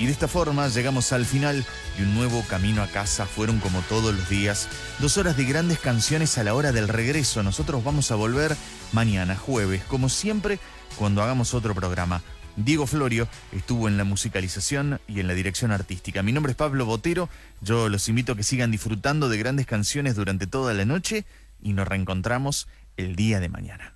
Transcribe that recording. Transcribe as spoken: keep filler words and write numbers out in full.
Y de esta forma llegamos al final de un nuevo camino a casa. Fueron, como todos los días, dos horas de grandes canciones a la hora del regreso. Nosotros vamos a volver mañana, jueves, como siempre, cuando hagamos otro programa. Diego Florio estuvo en la musicalización y en la dirección artística. Mi nombre es Pablo Botero. Yo los invito a que sigan disfrutando de grandes canciones durante toda la noche y nos reencontramos el día de mañana.